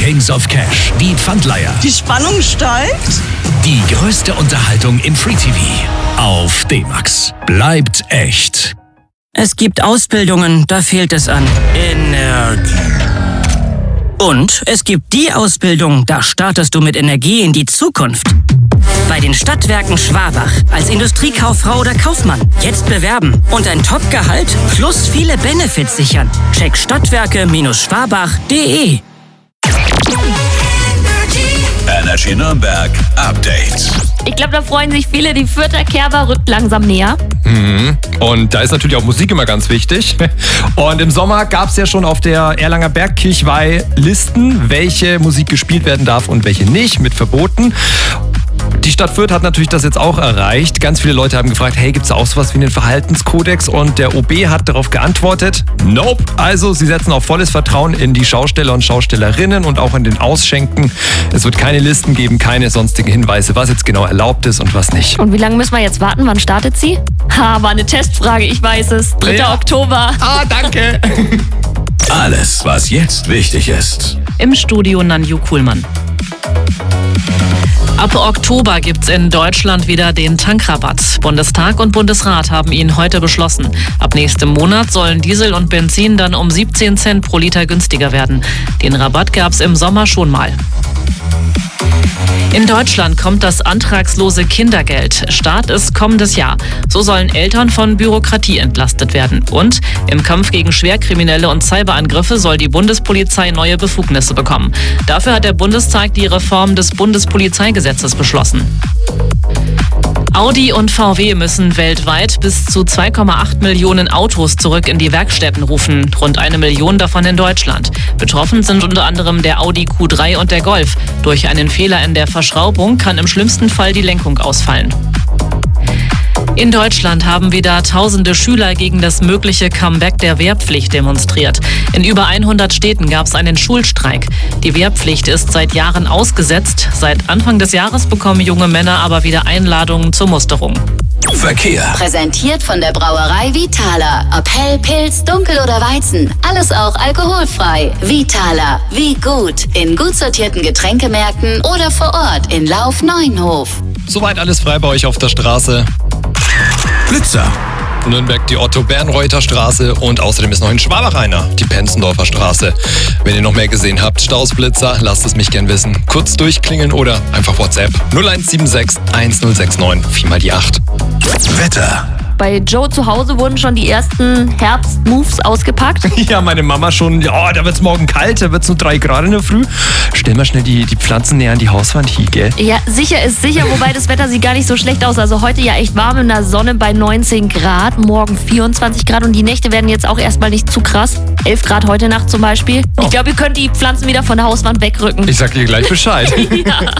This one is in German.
Kings of Cash, die Pfandleiher. Die Spannung steigt. Die größte Unterhaltung im Free-TV auf D-Max. Bleibt echt. Es gibt Ausbildungen, da fehlt es an Energie. Und es gibt die Ausbildung, da startest du mit Energie in die Zukunft. Bei den Stadtwerken Schwabach als Industriekauffrau oder Kaufmann. Jetzt bewerben und ein Top-Gehalt plus viele Benefits sichern. Check stadtwerke-schwabach.de. Energy Nürnberg Update. Ich glaube, da freuen sich viele. Die Fürther Kerber rückt langsam näher. Und da ist natürlich auch Musik immer ganz wichtig. Und im Sommer gab es ja schon auf der Erlanger Bergkirchweih Listen, welche Musik gespielt werden darf und welche nicht, mit Verboten. Die Stadt Fürth hat natürlich das jetzt auch erreicht. Ganz viele Leute haben gefragt, hey, gibt es auch sowas wie einen Verhaltenskodex? Und der OB hat darauf geantwortet, nope. Also sie setzen auf volles Vertrauen in die Schausteller und Schaustellerinnen und auch in den Ausschenken. Es wird keine Listen geben, keine sonstigen Hinweise, was jetzt genau erlaubt ist und was nicht. Und wie lange müssen wir jetzt warten? Wann startet sie? War eine Testfrage, ich weiß es. 3. Ja. Oktober. Danke. Alles, was jetzt wichtig ist. Im Studio Nanju Kuhlmann. Ab Oktober gibt's in Deutschland wieder den Tankrabatt. Bundestag und Bundesrat haben ihn heute beschlossen. Ab nächstem Monat sollen Diesel und Benzin dann um 17 Cent pro Liter günstiger werden. Den Rabatt gab's im Sommer schon mal. In Deutschland kommt das antragslose Kindergeld. Start ist kommendes Jahr. So sollen Eltern von Bürokratie entlastet werden. Und im Kampf gegen Schwerkriminelle und Cyberangriffe soll die Bundespolizei neue Befugnisse bekommen. Dafür hat der Bundestag die Reform des Bundespolizeigesetzes beschlossen. Audi und VW müssen weltweit bis zu 2,8 Millionen Autos zurück in die Werkstätten rufen. Rund 1 Million davon in Deutschland. Betroffen sind unter anderem der Audi Q3 und der Golf. Durch einen Fehler in der Verschraubung kann im schlimmsten Fall die Lenkung ausfallen. In Deutschland haben wieder tausende Schüler gegen das mögliche Comeback der Wehrpflicht demonstriert. In über 100 Städten gab es einen Schulstreik. Die Wehrpflicht ist seit Jahren ausgesetzt. Seit Anfang des Jahres bekommen junge Männer aber wieder Einladungen zur Musterung. Verkehr. Präsentiert von der Brauerei Vitala. Ob hell, Pilz, dunkel oder Weizen. Alles auch alkoholfrei. Vitala. Wie gut. In gut sortierten Getränkemärkten oder vor Ort in Lauf-Neuenhof. Soweit alles frei bei euch auf der Straße. Blitzer. Nürnberg die Otto-Bernreuther-Straße und außerdem ist noch in Schwabach einer, die Penzendorfer Straße. Wenn ihr noch mehr gesehen habt, Stausblitzer, lasst es mich gern wissen. Kurz durchklingeln oder einfach WhatsApp 0176 1069 4 mal die 8. Wetter. Bei Joe zu Hause wurden schon die ersten Herbstmoves ausgepackt. Ja, meine Mama schon, da wird's morgen kalt, da wird's nur 3 Grad in der Früh. Stell mal schnell die Pflanzen näher an die Hauswand hier, gell? Ja, sicher ist sicher, wobei das Wetter sieht gar nicht so schlecht aus. Also heute ja echt warm in der Sonne bei 19 Grad, morgen 24 Grad und die Nächte werden jetzt auch erstmal nicht zu krass. 11 Grad heute Nacht zum Beispiel. Ich glaube, ihr könnt die Pflanzen wieder von der Hauswand wegrücken. Ich sag dir gleich Bescheid. Ja.